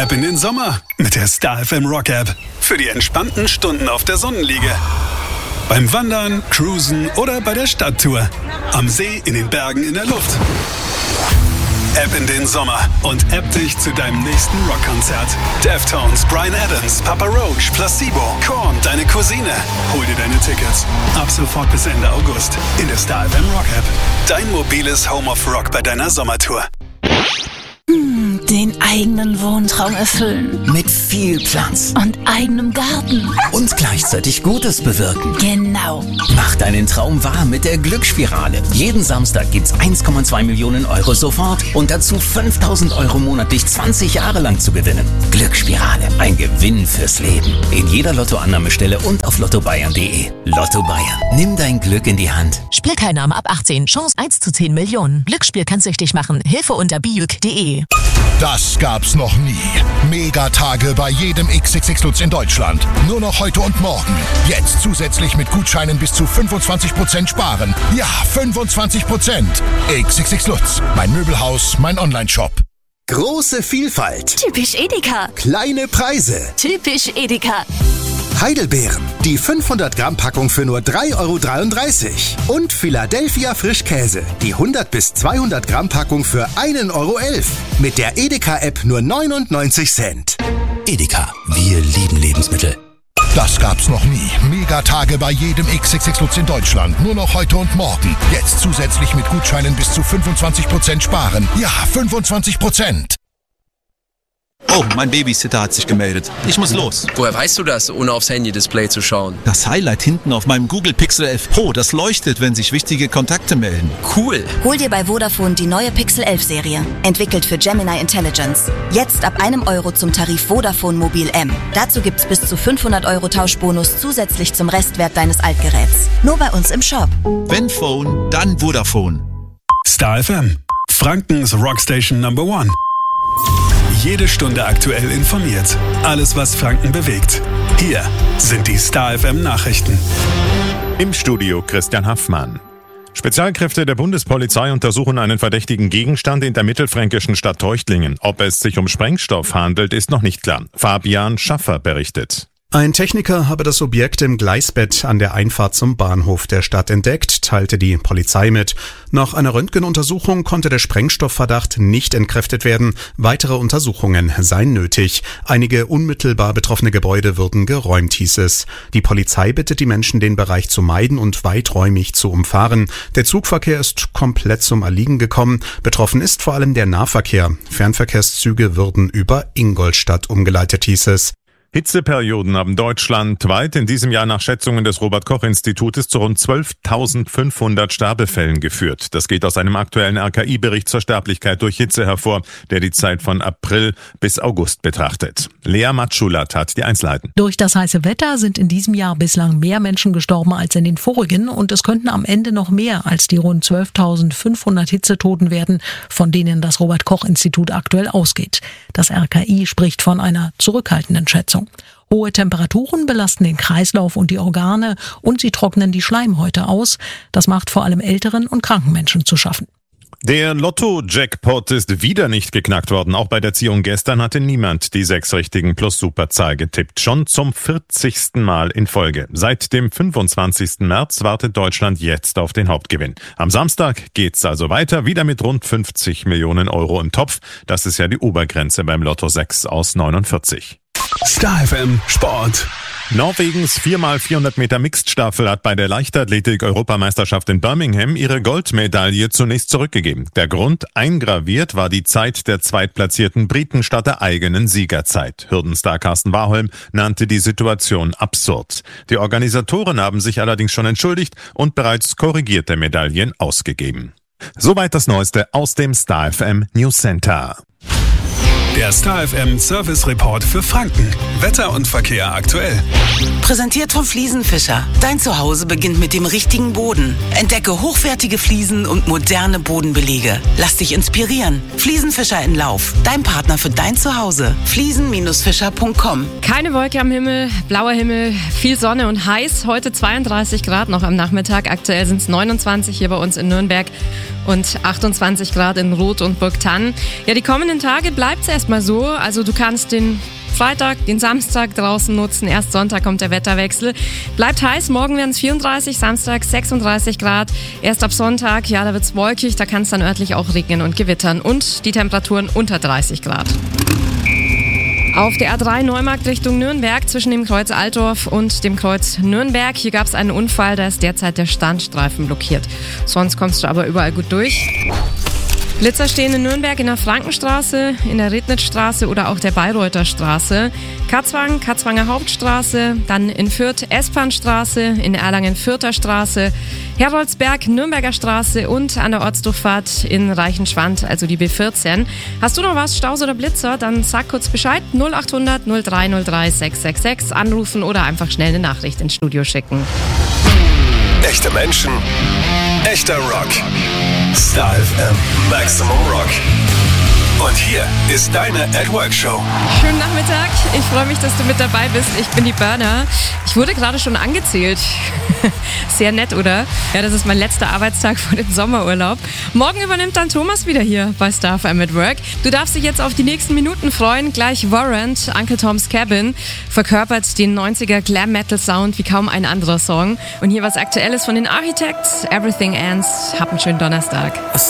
Ab in den Sommer mit der Star FM Rock App. Für die entspannten Stunden auf der Sonnenliege. Beim Wandern, Cruisen oder bei der Stadttour. Am See, in den Bergen, in der Luft. Ab in den Sommer und app dich zu deinem nächsten Rockkonzert. Deftones, Bryan Adams, Papa Roach, Placebo, Korn, deine Cousine. Hol dir deine Tickets. Ab sofort bis Ende August in der Star FM Rock App. Dein mobiles Home of Rock bei deiner Sommertour. Den eigenen Wohntraum erfüllen. Mit viel Platz. Und eigenem Garten. Und gleichzeitig Gutes bewirken. Genau. Mach deinen Traum wahr mit der Glücksspirale. Jeden Samstag gibt's 1,2 Millionen Euro sofort und dazu 5.000 Euro monatlich 20 Jahre lang zu gewinnen. Glücksspirale. Ein Gewinn fürs Leben. In jeder Lottoannahmestelle und auf lottobayern.de. Lotto Bayern. Nimm dein Glück in die Hand. Spielteilnahme ab 18. Chance 1 zu 10 Millionen. Glücksspiel kann süchtig machen. Hilfe unter bijuk.de. Das gab's noch nie. Megatage bei jedem XXX Lutz in Deutschland. Nur noch heute und morgen. Jetzt zusätzlich mit Gutscheinen bis zu 25% sparen. Ja, 25%. XXX Lutz. Mein Möbelhaus, mein Onlineshop. Große Vielfalt. Typisch Edeka. Kleine Preise. Typisch Edeka. Heidelbeeren. Die 500 Gramm Packung für nur 3,33 €. Und Philadelphia Frischkäse. Die 100 bis 200 Gramm Packung für 1,11 €. Mit der Edeka-App nur 99 Cent. Edeka. Wir lieben Lebensmittel. Das gab's noch nie. Megatage bei jedem XXX Lutz in Deutschland. Nur noch heute und morgen. Jetzt zusätzlich mit Gutscheinen bis zu 25% sparen. Ja, 25%. Oh, mein Babysitter hat sich gemeldet. Ich muss los. Woher weißt du das, ohne aufs Handy-Display zu schauen? Das Highlight hinten auf meinem Google Pixel 11 Pro, das leuchtet, wenn sich wichtige Kontakte melden. Cool. Hol dir bei Vodafone die neue Pixel 11 Serie. Entwickelt für Gemini Intelligence. Jetzt ab €1 zum Tarif Vodafone Mobil M. Dazu gibt's bis zu 500 € Tauschbonus zusätzlich zum Restwert deines Altgeräts. Nur bei uns im Shop. Wenn Phone, dann Vodafone. Star FM. Frankens Rockstation Number 1. Jede Stunde aktuell informiert. Alles, was Franken bewegt. Hier sind die Star FM Nachrichten. Im Studio Christian Haffmann. Spezialkräfte der Bundespolizei untersuchen einen verdächtigen Gegenstand in der mittelfränkischen Stadt Treuchtlingen. Ob es sich um Sprengstoff handelt, ist noch nicht klar. Fabian Schaffer berichtet. Ein Techniker habe das Objekt im Gleisbett an der Einfahrt zum Bahnhof der Stadt entdeckt, teilte die Polizei mit. Nach einer Röntgenuntersuchung konnte der Sprengstoffverdacht nicht entkräftet werden. Weitere Untersuchungen seien nötig. Einige unmittelbar betroffene Gebäude würden geräumt, hieß es. Die Polizei bittet die Menschen, den Bereich zu meiden und weiträumig zu umfahren. Der Zugverkehr ist komplett zum Erliegen gekommen. Betroffen ist vor allem der Nahverkehr. Fernverkehrszüge würden über Ingolstadt umgeleitet, hieß es. Hitzeperioden haben deutschlandweit in diesem Jahr nach Schätzungen des Robert-Koch-Institutes zu rund 12.500 Sterbefällen geführt. Das geht aus einem aktuellen RKI-Bericht zur Sterblichkeit durch Hitze hervor, der die Zeit von April bis August betrachtet. Lea Matschulat hat die Einzelheiten. Durch das heiße Wetter sind in diesem Jahr bislang mehr Menschen gestorben als in den vorigen und es könnten am Ende noch mehr als die rund 12.500 Hitzetoten werden, von denen das Robert-Koch-Institut aktuell ausgeht. Das RKI spricht von einer zurückhaltenden Schätzung. Hohe Temperaturen belasten den Kreislauf und die Organe und sie trocknen die Schleimhäute aus. Das macht vor allem älteren und kranken Menschen zu schaffen. Der Lotto-Jackpot ist wieder nicht geknackt worden. Auch bei der Ziehung gestern hatte niemand die 6 richtigen plus Superzahl getippt. Schon zum 40. Mal in Folge. Seit dem 25. März wartet Deutschland jetzt auf den Hauptgewinn. Am Samstag geht's also weiter, wieder mit rund 50 Millionen Euro im Topf. Das ist ja die Obergrenze beim Lotto 6 aus 49. Star FM Sport. Norwegens 4x400 Meter Mixed-Staffel hat bei der Leichtathletik-Europameisterschaft in Birmingham ihre Goldmedaille zunächst zurückgegeben. Der Grund, eingraviert war die Zeit der zweitplatzierten Briten statt der eigenen Siegerzeit. Hürdenstar Carsten Warholm nannte die Situation absurd. Die Organisatoren haben sich allerdings schon entschuldigt und bereits korrigierte Medaillen ausgegeben. Soweit das Neueste aus dem Star FM News Center. Der Star FM Service Report für Franken. Wetter und Verkehr aktuell. Präsentiert von Fliesenfischer. Dein Zuhause beginnt mit dem richtigen Boden. Entdecke hochwertige Fliesen und moderne Bodenbelege. Lass dich inspirieren. Fliesenfischer in Lauf. Dein Partner für dein Zuhause. Fliesen-fischer.com. Keine Wolke am Himmel, blauer Himmel, viel Sonne und heiß. Heute 32 Grad noch am Nachmittag. Aktuell sind es 29 hier bei uns in Nürnberg. und 28 Grad in Roth und Burgthann. Ja, die kommenden Tage bleibt es erstmal so. Also du kannst den Freitag, den Samstag draußen nutzen. Erst Sonntag kommt der Wetterwechsel. Bleibt heiß, morgen werden es 34, Samstag 36 Grad. Erst ab Sonntag, ja, da wird es wolkig, da kann es dann örtlich auch regnen und gewittern. Und die Temperaturen unter 30 Grad. Auf der A3 Neumarkt Richtung Nürnberg zwischen dem Kreuz Altdorf und dem Kreuz Nürnberg. Hier gab es einen Unfall, da ist derzeit der Standstreifen blockiert. Sonst kommst du aber überall gut durch. Blitzer stehen in Nürnberg in der Frankenstraße, in der Rednitzstraße oder auch der Bayreuther Straße. Katzwang, Katzwanger Hauptstraße, dann in Fürth Espanstraße, in Erlangen Fürther Straße, Heroldsberg Nürnberger Straße und an der Ortsdurchfahrt in Reichenschwand, also die B14. Hast du noch was, Staus oder Blitzer? Dann sag kurz Bescheid, 0800 0303 666 anrufen oder einfach schnell eine Nachricht ins Studio schicken. Echte Menschen, echter Rock. Star FM Maximum Rock. Und hier ist deine @Work-Show. Schönen Nachmittag. Ich freue mich, dass du mit dabei bist. Ich bin die Berner. Ich wurde gerade schon angezählt. Sehr nett, oder? Ja, das ist mein letzter Arbeitstag vor dem Sommerurlaub. Morgen übernimmt dann Thomas wieder hier bei Star FM at Work. Du darfst dich jetzt auf die nächsten Minuten freuen. Gleich Warrant, Uncle Tom's Cabin, verkörpert den 90er Glam-Metal-Sound wie kaum ein anderer Song. Und hier was Aktuelles von den Architects. Everything Ends. Hab einen schönen Donnerstag.